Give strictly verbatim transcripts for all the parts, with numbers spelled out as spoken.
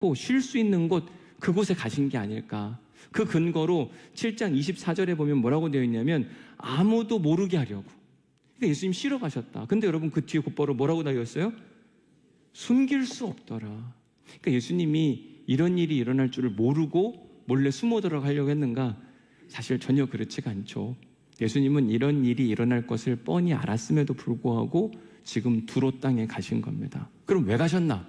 쉴 수 있는 곳, 그곳에 가신 게 아닐까. 그 근거로 칠 장 이십사 절에 보면 뭐라고 되어 있냐면 아무도 모르게 하려고. 그러니까 예수님 쉬러 가셨다. 근데 여러분 그 뒤에 곧바로 뭐라고 달렸어요? 숨길 수 없더라. 그러니까 예수님이 이런 일이 일어날 줄을 모르고 몰래 숨어 들어가려고 했는가? 사실 전혀 그렇지가 않죠. 예수님은 이런 일이 일어날 것을 뻔히 알았음에도 불구하고 지금 두로 땅에 가신 겁니다. 그럼 왜 가셨나?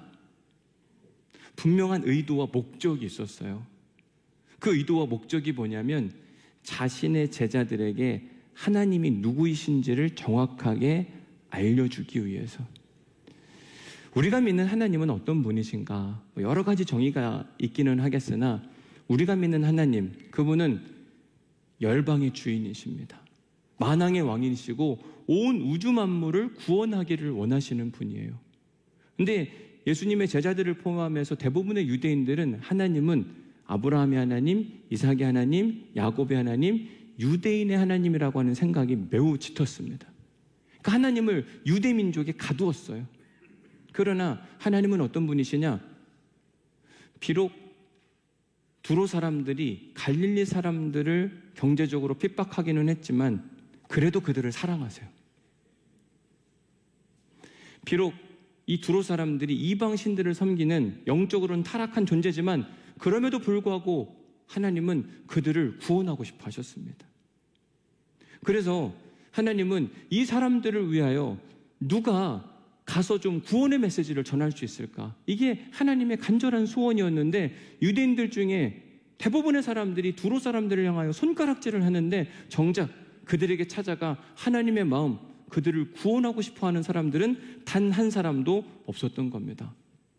분명한 의도와 목적이 있었어요. 그 의도와 목적이 뭐냐면 자신의 제자들에게 하나님이 누구이신지를 정확하게 알려주기 위해서. 우리가 믿는 하나님은 어떤 분이신가? 여러 가지 정의가 있기는 하겠으나 우리가 믿는 하나님, 그분은 열방의 주인이십니다. 만왕의 왕이시고 온 우주 만물을 구원하기를 원하시는 분이에요. 근데 예수님의 제자들을 포함해서 대부분의 유대인들은 하나님은 아브라함의 하나님, 이삭의 하나님, 야곱의 하나님, 유대인의 하나님이라고 하는 생각이 매우 짙었습니다. 그러니까 하나님을 유대민족에 가두었어요. 그러나 하나님은 어떤 분이시냐? 비록 두로 사람들이 갈릴리 사람들을 경제적으로 핍박하기는 했지만 그래도 그들을 사랑하세요. 비록 이 두로 사람들이 이방 신들을 섬기는 영적으로는 타락한 존재지만 그럼에도 불구하고 하나님은 그들을 구원하고 싶어 하셨습니다. 그래서 하나님은 이 사람들을 위하여 누가 가서 좀 구원의 메시지를 전할 수 있을까? 이게 하나님의 간절한 소원이었는데 유대인들 중에 대부분의 사람들이 두로 사람들을 향하여 손가락질을 하는데 정작 그들에게 찾아가 하나님의 마음, 그들을 구원하고 싶어하는 사람들은 단 한 사람도 없었던 겁니다.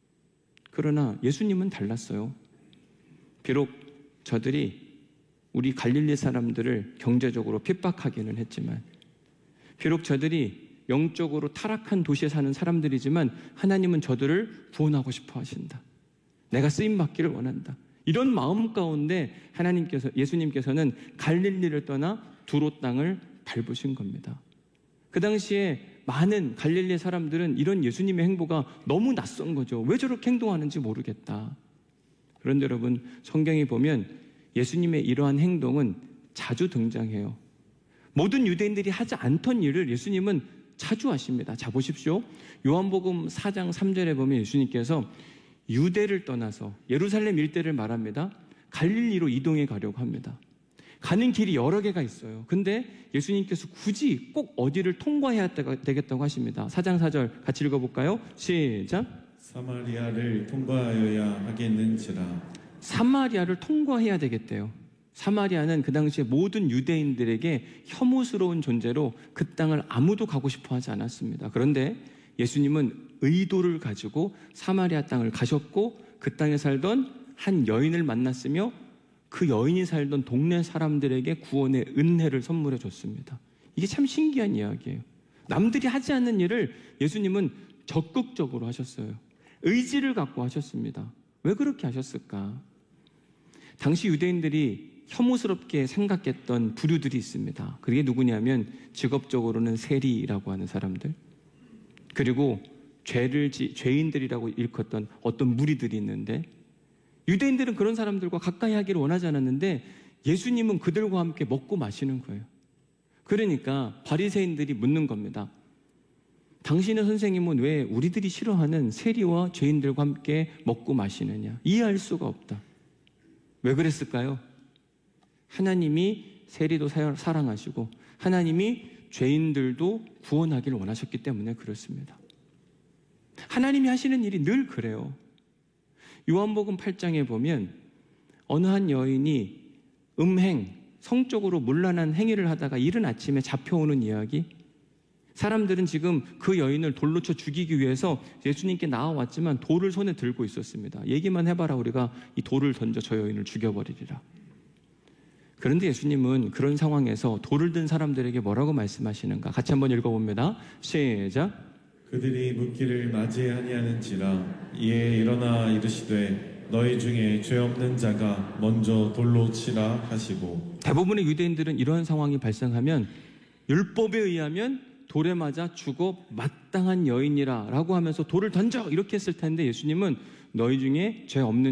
그러나 예수님은 달랐어요. 비록 저들이 우리 갈릴리 사람들을 경제적으로 핍박하기는 했지만, 비록 저들이 영적으로 타락한 도시에 사는 사람들이지만 하나님은 저들을 구원하고 싶어 하신다. 내가 쓰임받기를 원한다. 이런 마음 가운데 하나님께서, 예수님께서는 갈릴리를 떠나 두로 땅을 밟으신 겁니다. 그 당시에 많은 갈릴리 사람들은 이런 예수님의 행보가 너무 낯선 거죠. 왜 저렇게 행동하는지 모르겠다. 그런데 여러분, 성경에 보면 예수님의 이러한 행동은 자주 등장해요. 모든 유대인들이 하지 않던 일을 예수님은 자주 하십니다. 자, 보십시오. 요한복음 사 장 삼 절에 보면 예수님께서 유대를 떠나서 예루살렘 일대를 말합니다. 갈릴리로 이동해 가려고 합니다. 가는 길이 여러 개가 있어요. 근데 예수님께서 굳이 꼭 어디를 통과해야 되겠다고 하십니다. 사 장 사 절 같이 읽어볼까요? 시작. 사마리아를 통과하여야 하겠는지라. 사마리아를 통과해야 되겠대요. 사마리아는 그 당시에 모든 유대인들에게 혐오스러운 존재로 그 땅을 아무도 가고 싶어 하지 않았습니다. 그런데 예수님은 의도를 가지고 사마리아 땅을 가셨고 그 땅에 살던 한 여인을 만났으며 그 여인이 살던 동네 사람들에게 구원의 은혜를 선물해 줬습니다. 이게 참 신기한 이야기예요. 남들이 하지 않는 일을 예수님은 적극적으로 하셨어요. 의지를 갖고 하셨습니다. 왜 그렇게 하셨을까? 당시 유대인들이 혐오스럽게 생각했던 부류들이 있습니다. 그게 누구냐면 직업적으로는 세리라고 하는 사람들, 그리고 죄를 지, 죄인들이라고 일컫던 어떤 무리들이 있는데, 유대인들은 그런 사람들과 가까이 하기를 원하지 않았는데 예수님은 그들과 함께 먹고 마시는 거예요. 그러니까 바리새인들이 묻는 겁니다. 당신의 선생님은 왜 우리들이 싫어하는 세리와 죄인들과 함께 먹고 마시느냐? 이해할 수가 없다. 왜 그랬을까요? 하나님이 세리도 사랑하시고 하나님이 죄인들도 구원하기를 원하셨기 때문에 그렇습니다. 하나님이 하시는 일이 늘 그래요. 요한복음 팔 장에 보면 어느 한 여인이 음행, 성적으로 문란한 행위를 하다가 이른 아침에 잡혀오는 이야기. 사람들은 지금 그 여인을 돌로 쳐 죽이기 위해서 예수님께 나와왔지만 돌을 손에 들고 있었습니다. 얘기만 해봐라, 우리가 이 돌을 던져 저 여인을 죽여버리리라. 그런데 예수님은 그런 상황에서 돌을 든 사람들에게 뭐라고 말씀하시는가? 같이 한번 읽어봅니다. 시작. 그들이 묻기를 맞이하니하는지라. 이에 일어나 이르시되 너희 중에 죄 없는 자가 먼저 돌로 치라 하시고. 대부분의 유대인들은 이러한 상황이 발생하면 율법에 의하면 돌에 맞아 죽어 마땅한 여인이라 라고 하면서 돌을 던져 이렇게 했을 텐데 예수님은 너희 중에 죄 없는